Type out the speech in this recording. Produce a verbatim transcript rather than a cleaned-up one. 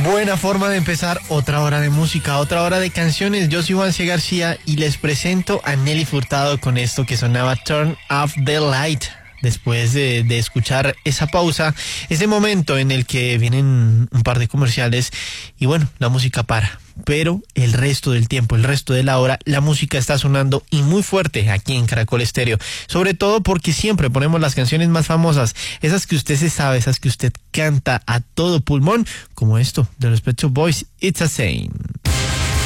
Buena forma de empezar otra hora de música, otra hora de canciones. Yo soy Juan C. García y les presento a Nelly Furtado con esto que sonaba Turn Off the Light. Después de, de escuchar esa pausa, ese momento en el que vienen un par de comerciales y bueno, la música para. Pero el resto del tiempo, el resto de la hora, la música está sonando y muy fuerte aquí en Caracol Estéreo. Sobre todo porque siempre ponemos las canciones más famosas, esas que usted se sabe, esas que usted canta a todo pulmón, como esto de los Pet Shop Boys, It's a Saying.